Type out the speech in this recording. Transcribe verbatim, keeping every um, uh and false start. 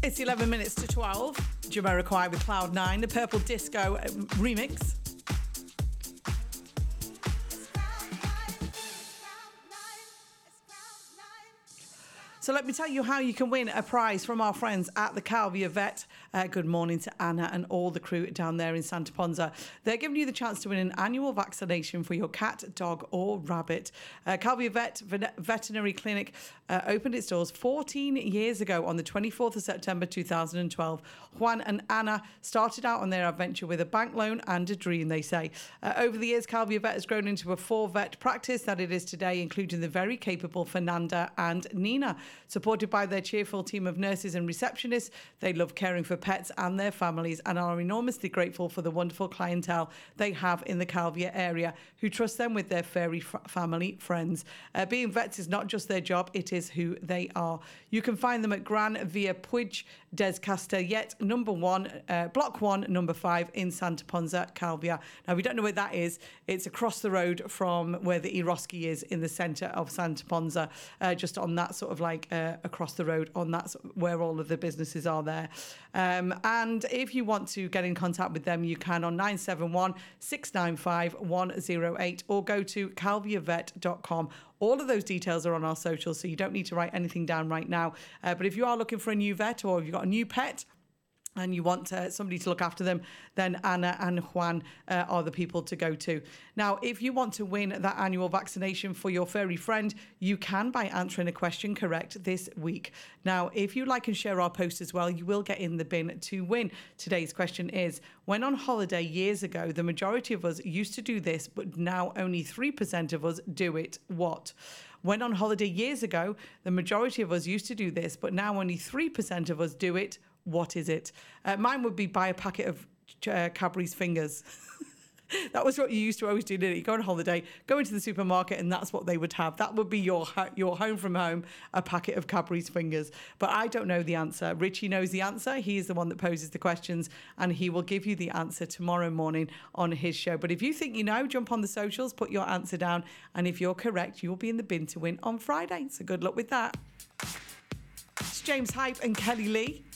It's eleven minutes to twelve. Jamiroquai with Cloud nine, the Purple Disco remix. So let me tell you how you can win a prize from our friends at the Calvia Vet. Uh, good morning to Anna and all the crew down there in Santa Ponsa. They're giving you the chance to win an annual vaccination for your cat, dog or rabbit. Uh, Calvia Vet Veterinary Clinic uh, opened its doors fourteen years ago on the twenty-fourth of September two thousand twelve. Juan and Anna started out on their adventure with a bank loan and a dream, they say. Uh, over the years, Calvia Vet has grown into a four-vet practice that it is today, including the very capable Fernanda and Nina. Supported by their cheerful team of nurses and receptionists, they love caring for pets and their families and are enormously grateful for the wonderful clientele they have in the Calvia area who trust them with their furry f- family friends. Uh, being vets is not just their job, it is who they are. You can find them at Gran Via Puig des Castellet, number one, uh, block one, number five in Santa Ponsa, Calvia. Now, if you don't know where that is, it's across the road from where the Eroski is in the centre of Santa Ponsa, uh, just on that sort of like Uh, across the road on that where all of the businesses are there. Um, and if you want to get in contact with them, you can on nine seven one, six nine five, one zero eight or go to calvia vet dot com. All of those details are on our socials, so you don't need to write anything down right now. Uh, but if you are looking for a new vet or if you've got a new pet and you want uh, somebody to look after them, then Anna and Juan uh, are the people to go to. Now, if you want to win that annual vaccination for your furry friend, you can by answering a question correct this week. Now, if you like and share our post as well, you will get in the bin to win. Today's question is, when on holiday years ago, the majority of us used to do this, but now only three percent of us do it. What? When on holiday years ago, the majority of us used to do this, but now only three percent of us do it. What is it? Uh, mine would be buy a packet of uh, Cadbury's Fingers. That was what you used to always do, didn't it? You go on holiday, go into the supermarket, and that's what they would have. That would be your your home from home, a packet of Cadbury's Fingers. But I don't know the answer. Richie knows the answer. He is the one that poses the questions, and he will give you the answer tomorrow morning on his show. But if you think you know, jump on the socials, put your answer down, and if you're correct, you'll be in the bin to win on Friday. So good luck with that. It's James Hype and Kelly Lee.